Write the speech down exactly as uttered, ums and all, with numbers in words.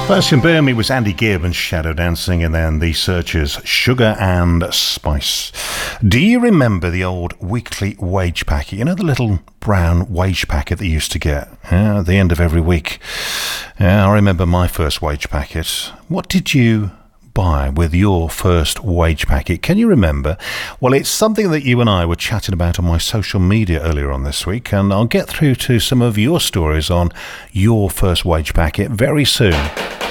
First in Burma was Andy Gibb and Shadow Dancing, and then The Searchers, Sugar and Spice. Do you remember the old weekly wage packet? You know, the little brown wage packet that you used to get yeah, at the end of every week? Yeah, I remember my first wage packet. What did you buy with your first wage packet? Can you remember? Well, it's something that you and I were chatting about on my social media earlier on this week, and I'll get through to some of your stories on your first wage packet very soon.